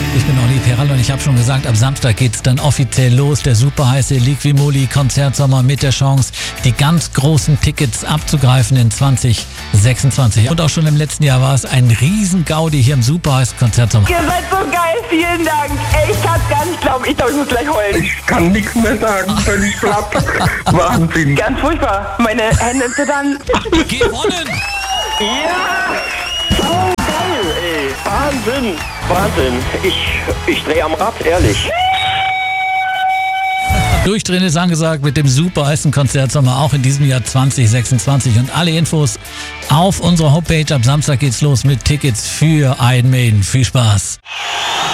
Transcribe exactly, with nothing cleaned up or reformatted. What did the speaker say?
Ich bin Olli Perall und ich habe schon gesagt, ab Samstag geht's dann offiziell los. Der superheiße Liqui-Moly Konzertsommer mit der Chance, die ganz großen Tickets abzugreifen in zwanzig sechsundzwanzig. Und auch schon im letzten Jahr war es ein riesen Gaudi hier im superheißen Konzertsommer. Ihr seid so geil, vielen Dank. Ey, ich kann's gar nicht glauben. Ich glaube, ich muss gleich heulen. Ich kann nichts mehr sagen, völlig platt. Wahnsinn. Ganz furchtbar. Meine Hände zittern. Gewonnen! Ja! So geil, ey. Wahnsinn. Wahnsinn. Ich, ich drehe am Rad, ehrlich. Durchdrehen ist angesagt mit dem super heißen Konzertsommer auch in diesem Jahr zwanzig sechsundzwanzig und alle Infos auf unserer Homepage. Ab Samstag geht's los mit Tickets für Iron Maiden. Viel Spaß!